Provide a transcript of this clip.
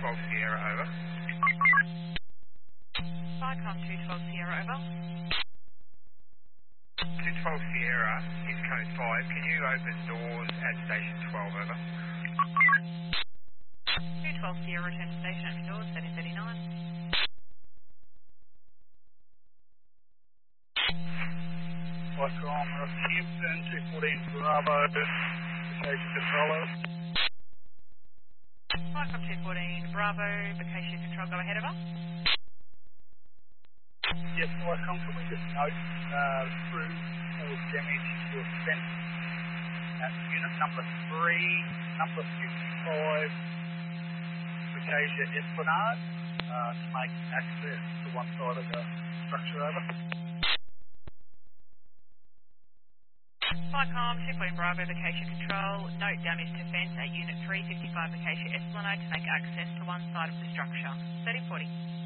Sierra, over. Vicom 212 Sierra, over. 212 Sierra, East Coast 5, can you open doors at station 12, over? 212 Sierra, return to station, open doors, 739. Vicom, Hampton, 214 Bravo, vacation controller. Vicom 214 Bravo, vacation control, go ahead, over. Yes, Vicom, can we just note through or damage to a fence at unit number 3, number 55, Acacia Esplanade, to make access to one side of the structure, over. Vicom 214 Bravo, vacation control, note damage to fence at unit 355 Acacia Esplanade to make access to one side of the structure. 1340.